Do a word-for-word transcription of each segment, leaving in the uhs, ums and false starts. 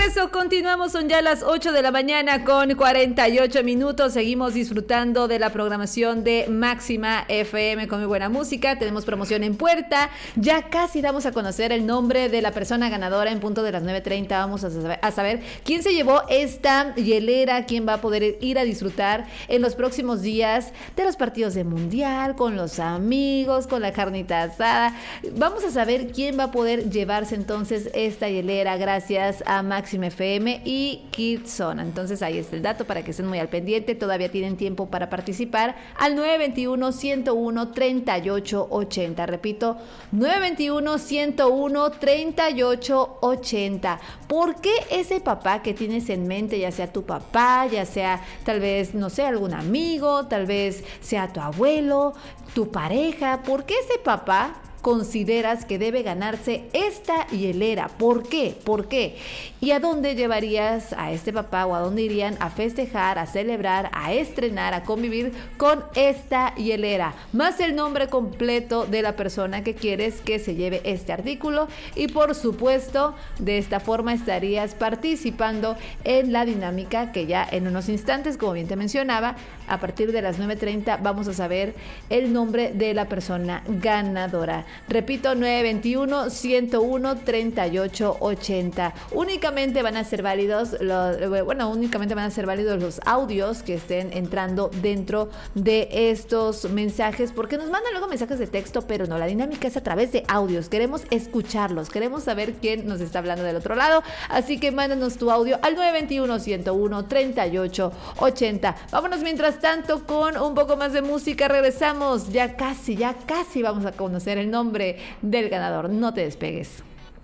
regreso, continuamos, son ya las ocho de la mañana con cuarenta y ocho minutos. Seguimos disfrutando de la programación de Máxima F M con muy buena música. Tenemos promoción en puerta. Ya casi damos a conocer el nombre de la persona ganadora en punto de las nueve treinta. Vamos a saber, a saber quién se llevó esta hielera, quién va a poder ir a disfrutar en los próximos días de los partidos de Mundial, con los amigos, con la carnita asada. Vamos a saber quién va a poder llevarse entonces esta hielera gracias a Máxima F M y Kidzona. Entonces ahí está el dato para que estén muy al pendiente. Todavía tienen tiempo para participar al nueve veintiuno, ciento uno, treinta y ocho ochenta. Repito, nueve veintiuno, ciento uno, treinta y ocho ochenta. ¿Por qué ese papá que tienes en mente, ya sea tu papá, ya sea tal vez, no sé, algún amigo, tal vez sea tu abuelo, tu pareja, por qué ese papá consideras que debe ganarse esta hielera? ¿Por qué? ¿Por qué? ¿Y a dónde llevarías a este papá o a dónde irían a festejar, a celebrar, a estrenar, a convivir con esta hielera? Más el nombre completo de la persona que quieres que se lleve este artículo y por supuesto de esta forma estarías participando en la dinámica que ya en unos instantes, como bien te mencionaba, a partir de las nueve treinta vamos a saber el nombre de la persona ganadora. Repito, nueve veintiuno, ciento uno, treinta y ocho ochenta. Únicamente van a ser válidos los, bueno, únicamente van a ser válidos los audios que estén entrando dentro de estos mensajes, porque nos mandan luego mensajes de texto, pero no, la dinámica es a través de audios. Queremos escucharlos, queremos saber quién nos está hablando del otro lado, así que mándanos tu audio al nueve veintiuno, ciento uno, treinta y ocho ochenta. Vámonos mientras tanto con un poco más de música. Regresamos, ya casi, ya casi vamos a conocer el nombre del ganador. No te despegues.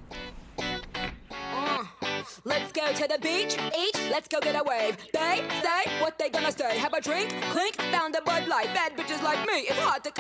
Let's go to the beach, each, let's go get a wave. They say what they gonna say. Have a drink, clink, found a Bud Light. Bad bitches like me, it's hard to